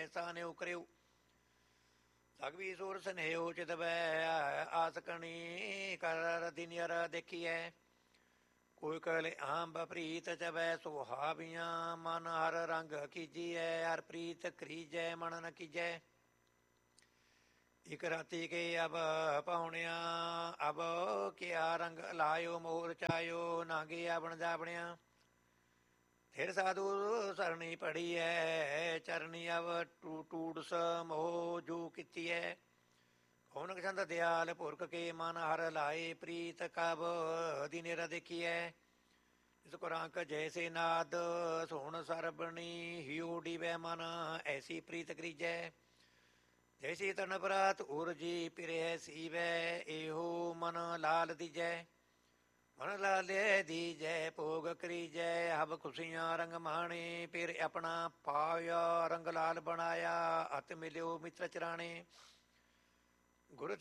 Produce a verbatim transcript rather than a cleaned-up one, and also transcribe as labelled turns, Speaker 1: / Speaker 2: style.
Speaker 1: ਐਸਾ ਨਿਉ ਕਰਿਓ। ਸਗਵੀ ਸੂਰ ਸਨੇਹੋ ਚਿਤਵੈ ਆਸਕਣੀ ਕਰ ਦਿਨਿਅਰ ਦੇਖੀਐ। ਕੋਈ ਕਲੇ ਆਂਬ ਪ੍ਰੀਤ ਚਵੈ ਸੁਹਾਵੀਆਂ ਮਨ ਹਰ ਰੰਗ ਕੀਜੀਐ। ਹਰ ਪ੍ਰੀਤ ਕਰੀਜੈ ਮਨ ਨ ਕੀਜੈ। ਇਕ ਰਾਤੀ ਕੇ ਅਬ ਪਾਉਣਿਆ ਅਬ ਕਿਆ ਰੰਗ ਲਾਇਓ ਮੋਰ ਚਾਇਓ ਨਾਗੇ ਆਵਣ ਜਾਵਣਿਆ। ਫਿਰ ਸਾਧੂ ਸਰਣੀ ਪੜੀਐ ਚਰਨੀ ਅਵ ਟੂ ਟੂੜਸ ਮੋਹ ਜੋ ਕੀਤੀਐ। ਕੌਨਕ ਛੰਦ ਦਿਆਲ ਪੁਰਖ ਕੇ ਮਨ ਹਰ ਲਾਏ ਪ੍ਰੀਤ ਕਬ ਦਿਨਿਰ ਦੇਖੀਐ। ਇਸ ਕੁਰਾਂਕ ਜੈਸੇ ਨਾਦ ਸੁਣ ਸਰਬਣੀ ਹਿਉ ਡੀਵੈ ਮਨ ਐਸੀ ਪ੍ਰੀਤ ਕਰੀਜੈ। ਜੈਸੀ ਤਨ ਬਰਾਤ ਉਰਜੀ ਪਿਰਹਿ ਸੀਵੈ ਇਹੋ ਮਨ ਲਾਲ ਦੀਜੈ। ਮਨ ਲਾਲੇ ਦੀਜੈ ਭੋਗ ਕਰੀਜੈ ਹਬ ਖੁਸ਼ੀਆਂ ਰੰਗ ਮਾਣੇ। ਫਿਰ ਆਪਣਾ ਪਾਇਆ ਰੰਗ ਲਾਲ ਬਣਾਇਆ ਅਤ ਮਿਲਿਓ ਮਿੱਤਰ ਚਰਾਣੇ। ਗੁਰ